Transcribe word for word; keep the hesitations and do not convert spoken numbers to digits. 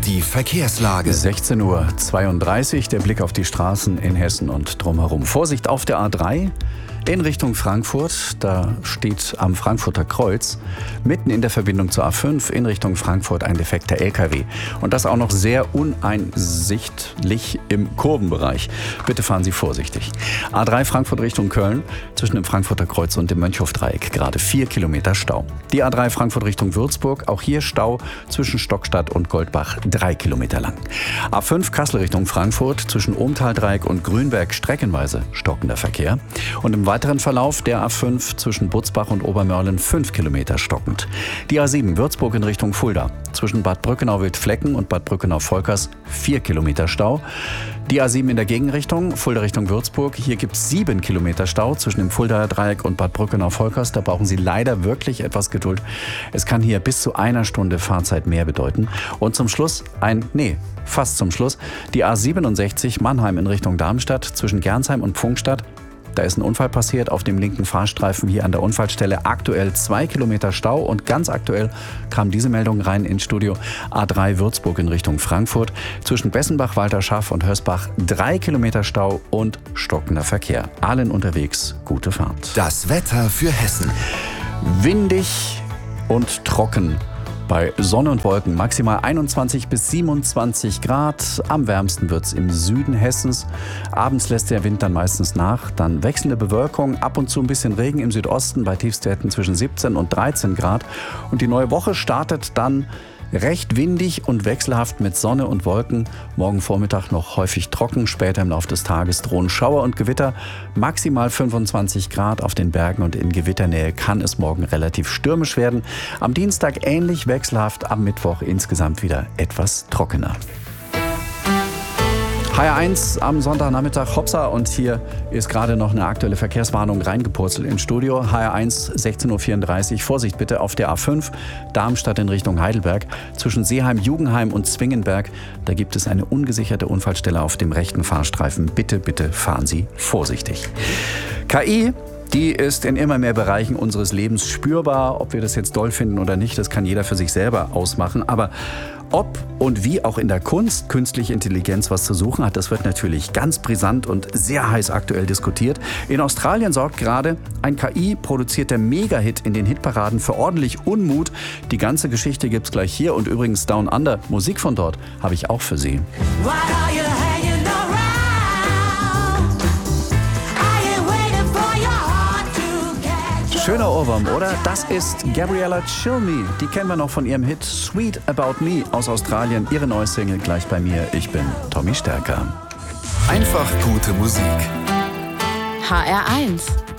Die Verkehrslage. sechzehn Uhr zweiunddreißig, der Blick auf die Straßen in Hessen und drumherum. Vorsicht auf der A drei in Richtung Frankfurt. Da steht am Frankfurter Kreuz mitten in der Verbindung zur A fünf in Richtung Frankfurt ein defekter L K W. Und das auch noch sehr uneinsichtlich im Kurvenbereich. Bitte fahren Sie vorsichtig. A drei Frankfurt Richtung Köln zwischen dem Frankfurter Kreuz und dem Mönchhofdreieck. Gerade vier Kilometer Stau. Die A drei Frankfurt Richtung Würzburg. Auch hier Stau zwischen Stockstadt und Goldbach. Drei Kilometer lang. A fünf Kassel Richtung Frankfurt zwischen Ohmtaldreieck und Grünberg streckenweise stockender Verkehr. Und im weiteren Verlauf der A fünf zwischen Butzbach und Obermörlen fünf Kilometer stockend. Die A sieben Würzburg in Richtung Fulda zwischen Bad Brückenau-Wildflecken und Bad Brückenau-Volkers vier Kilometer Stau. Die A sieben in der Gegenrichtung, Fulda Richtung Würzburg. Hier gibt es sieben Kilometer Stau zwischen dem Fuldaer Dreieck und Bad Brückenau-Volkers. Da brauchen Sie leider wirklich etwas Geduld. Es kann hier bis zu einer Stunde Fahrzeit mehr bedeuten. Und zum Schluss ein, nee, fast zum Schluss, die A siebenundsechzig Mannheim in Richtung Darmstadt zwischen Gernsheim und Pfungstadt. Da ist ein Unfall passiert auf dem linken Fahrstreifen hier an der Unfallstelle. Aktuell zwei Kilometer Stau und ganz aktuell kam diese Meldung rein ins Studio. A drei Würzburg in Richtung Frankfurt. Zwischen Bessenbach, Walterschaff und Hösbach drei Kilometer Stau und stockender Verkehr. Allen unterwegs, gute Fahrt. Das Wetter für Hessen. Windig und trocken. Bei Sonne und Wolken maximal einundzwanzig bis siebenundzwanzig Grad. Am wärmsten wird es im Süden Hessens. Abends lässt der Wind dann meistens nach. Dann wechselnde Bewölkung, ab und zu ein bisschen Regen im Südosten bei Tiefstwerten zwischen siebzehn und dreizehn Grad. Und die neue Woche startet dann recht windig und wechselhaft mit Sonne und Wolken. Morgen Vormittag noch häufig trocken. Später im Laufe des Tages drohen Schauer und Gewitter. Maximal fünfundzwanzig Grad auf den Bergen und in Gewitternähe kann es morgen relativ stürmisch werden. Am Dienstag ähnlich wechselhaft, am Mittwoch insgesamt wieder etwas trockener. H R eins am Sonntagnachmittag, Hopsa, und hier ist gerade noch eine aktuelle Verkehrswarnung reingepurzelt ins Studio. H R eins, sechzehn Uhr vierunddreißig, Vorsicht bitte auf der A fünf, Darmstadt in Richtung Heidelberg. Zwischen Seeheim, Jugenheim und Zwingenberg, da gibt es eine ungesicherte Unfallstelle auf dem rechten Fahrstreifen. Bitte, bitte fahren Sie vorsichtig. K I, die ist in immer mehr Bereichen unseres Lebens spürbar. Ob wir das jetzt doll finden oder nicht, das kann jeder für sich selber ausmachen. Aber ob und wie auch in der Kunst künstliche Intelligenz was zu suchen hat, das wird natürlich ganz brisant und sehr heiß aktuell diskutiert. In Australien sorgt gerade ein K I-produzierter Mega-Hit in den Hitparaden für ordentlich Unmut. Die ganze Geschichte gibt's gleich hier und übrigens Down Under, Musik von dort, habe ich auch für Sie. Schöner Ohrwurm, oder? Das ist Gabriella Cilmi. Die kennen wir noch von ihrem Hit Sweet About Me aus Australien. Ihre neue Single gleich bei mir. Ich bin Tommy Stärker. Einfach gute Musik. H R eins.